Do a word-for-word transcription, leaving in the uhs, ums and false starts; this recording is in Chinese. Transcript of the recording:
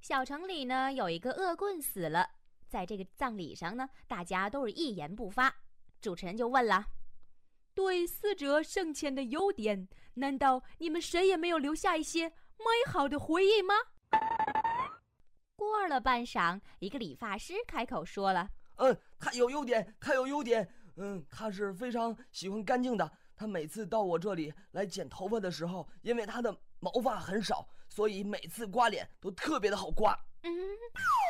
小城里呢有一个恶棍死了，在这个葬礼上呢，大家都是一言不发。主持人就问了： 对死者生前的优点，难道你们谁也没有留下一些美好的回忆吗？ 过了半晌，一个理发师开口说了： 嗯，他有优点，他有优点。嗯，他是非常喜欢干净的。他每次到我这里来剪头发的时候，因为他的毛发很少，所以每次刮脸都特别的好刮。 嗯。